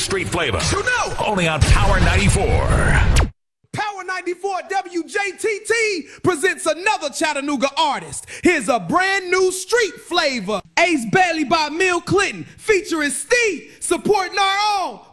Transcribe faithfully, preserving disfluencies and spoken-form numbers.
street flavor. You know. Only on Power ninety-four. Power ninety-four W J T T presents another Chattanooga artist. Here's a brand new street flavor. Ace Bailey by Mill Clinton featuring Steve, supporting our own